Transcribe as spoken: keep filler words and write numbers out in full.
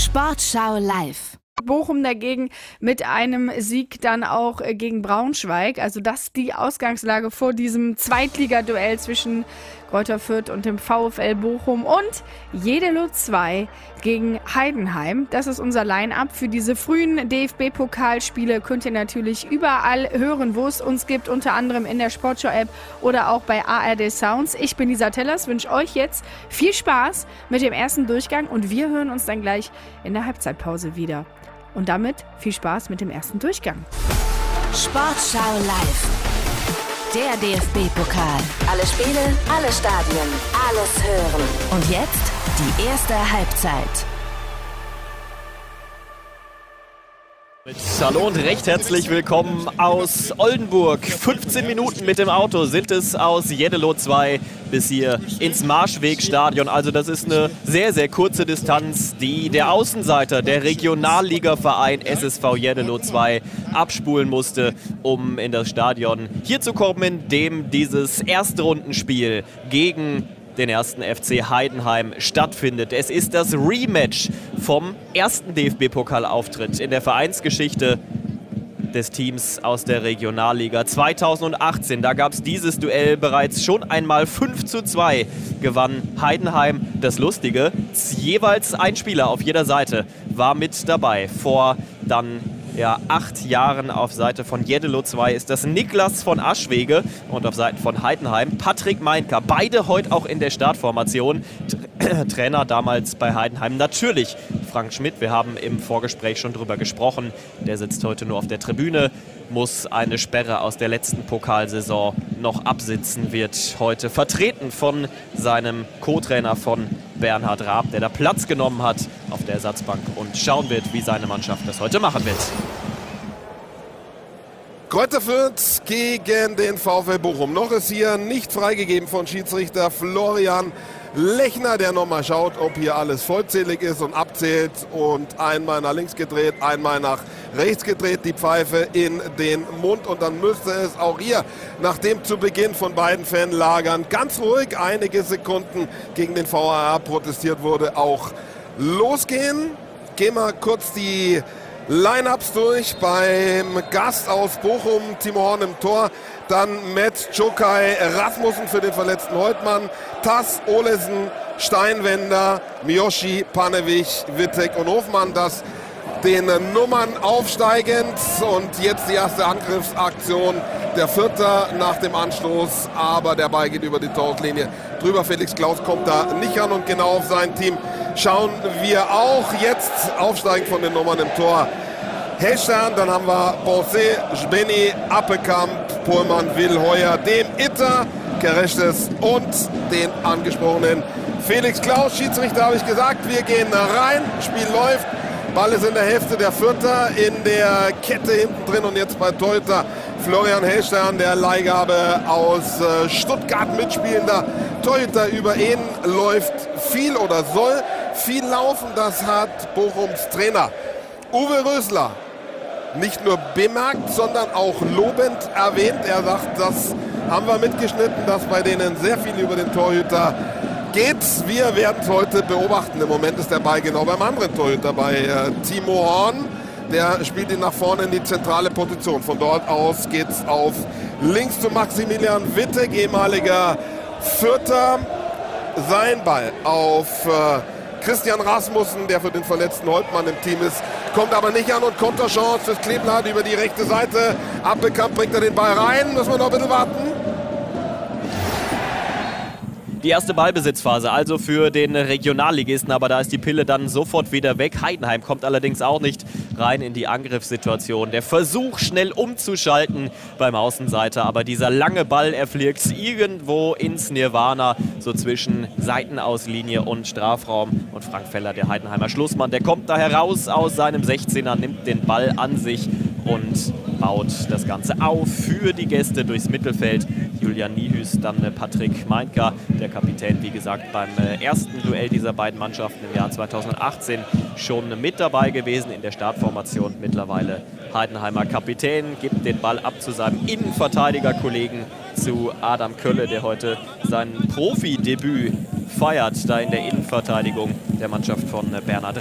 Sportschau live. Bochum dagegen mit einem Sieg dann auch gegen Braunschweig. Also das ist die Ausgangslage vor diesem Zweitligaduell zwischen Greuther Fürth und dem VfL Bochum und Jedelo zwei gegen Heidenheim. Das ist unser Line-Up für diese frühen D F B-Pokalspiele. Könnt ihr natürlich überall hören, wo es uns gibt, unter anderem in der Sportschau-App oder auch bei A R D Sounds. Ich bin Lisa Tellers, wünsche euch jetzt viel Spaß mit dem ersten Durchgang und wir hören uns dann gleich in der Halbzeitpause wieder. Und damit viel Spaß mit dem ersten Durchgang. Sportschau live. Der D F B-Pokal. Alle Spiele, alle Stadien, alles hören. Und jetzt die erste Halbzeit. Hallo und recht herzlich willkommen aus Oldenburg. fünfzehn Minuten mit dem Auto sind es aus Jedelo zwei bis hier ins Marschwegstadion. Also das ist eine sehr, sehr kurze Distanz, die der Außenseiter, der Regionalligaverein S S V Jedelo zwei abspulen musste, um in das Stadion hier zu kommen, in dem dieses Erstrundenspiel gegen den ersten F C Heidenheim stattfindet. Es ist das Rematch vom ersten D F B-Pokalauftritt in der Vereinsgeschichte des Teams aus der Regionalliga zweitausendachtzehn. Da gab es dieses Duell bereits schon einmal. fünf zu zwei gewann Heidenheim. Das Lustige, jeweils ein Spieler auf jeder Seite war mit dabei. Vor dann ja, acht Jahren auf Seite von Jedelo zwei ist das Niklas von Aschwege und auf Seiten von Heidenheim Patrick Meinka. Beide heute auch in der Startformation. Trainer damals bei Heidenheim natürlich Frank Schmidt. Wir haben im Vorgespräch schon drüber gesprochen. Der sitzt heute nur auf der Tribüne, muss eine Sperre aus der letzten Pokalsaison noch absitzen, wird heute vertreten von seinem Co-Trainer von Bernhard Raab, der da Platz genommen hat auf der Ersatzbank und schauen wird, wie seine Mannschaft das heute machen wird. Greuther Fürth gegen den VfL Bochum. Noch ist hier nicht freigegeben von Schiedsrichter Florian Lechner, der nochmal schaut, ob hier alles vollzählig ist und abzählt und einmal nach links gedreht, einmal nach rechts gedreht, die Pfeife in den Mund und dann müsste es auch hier nach dem zu Beginn von beiden Fanlagern ganz ruhig einige Sekunden gegen den V A R protestiert wurde, auch losgehen. Gehen wir kurz die Line-Ups durch beim Gast aus Bochum, Timo Horn im Tor, dann Matt Jokai Rasmussen für den verletzten Holtmann, Tass, Olesen, Steinwender, Miyoshi, Panewich, Wittek und Hofmann. Das den Nummern aufsteigend und jetzt die erste Angriffsaktion der Vierter nach dem Anstoß, aber der Ball geht über die Torlinie drüber. Felix Klaus kommt da nicht ran und genau auf sein Team schauen wir auch. Jetzt aufsteigend von den Nummern im Tor Hellstern, dann haben wir Bosse, Jbeni, Appekamp, Pohlmann, Will, Heuer, dem Itter, Kereshtes und den angesprochenen Felix Klaus. Schiedsrichter habe ich gesagt, wir gehen rein, Spiel läuft. Ball ist in der Hälfte der Vierter, in der Kette hinten drin und jetzt bei Torhüter Florian Hellstern, der Leihgabe aus Stuttgart mitspielender Torhüter. Über ihn läuft viel oder soll viel laufen. Das hat Bochums Trainer Uwe Rösler nicht nur bemerkt, sondern auch lobend erwähnt. Er sagt, das haben wir mitgeschnitten, dass bei denen sehr viel über den Torhüter geht. Wir werden es heute beobachten. Im Moment ist der Ball genau beim anderen Torhüter, bei äh, Timo Horn. Der spielt ihn nach vorne in die zentrale Position. Von dort aus geht es auf links zu Maximilian Wittek, ehemaliger Vierter. Sein Ball auf äh, Christian Rasmussen, der für den verletzten Holtmann im Team ist, kommt aber nicht an und Konterchance fürs Kleeblatt über die rechte Seite. Abbekamp bringt er den Ball rein. Müssen wir noch ein bisschen warten. Die erste Ballbesitzphase also für den Regionalligisten, aber da ist die Pille dann sofort wieder weg. Heidenheim kommt allerdings auch nicht rein in die Angriffssituation. Der Versuch, schnell umzuschalten beim Außenseiter, aber dieser lange Ball, er fliegt irgendwo ins Nirvana, so zwischen Seitenauslinie und Strafraum. Und Frank Feller, der Heidenheimer Schlussmann, der kommt da heraus aus seinem sechzehner, nimmt den Ball an sich und baut das Ganze auf für die Gäste durchs Mittelfeld. Julian Niehüß, dann Patrick Meinka, der Kapitän, wie gesagt, beim ersten Duell dieser beiden Mannschaften im Jahr zweitausendachtzehn schon mit dabei gewesen in der Startformation. Mittlerweile Heidenheimer Kapitän, gibt den Ball ab zu seinem Innenverteidigerkollegen, zu Adam Kölle, der heute sein Profidebüt feiert, da in der Innenverteidigung der Mannschaft von Bernhard